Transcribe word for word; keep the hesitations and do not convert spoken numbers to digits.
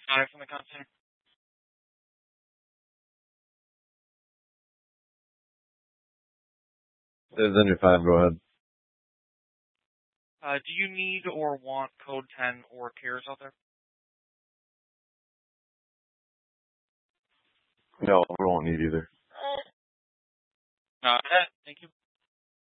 five from the contact center. This is Andrew five, go ahead. Uh, do you need or want code ten or CARES out there? No, we won't need either. Uh, thank you.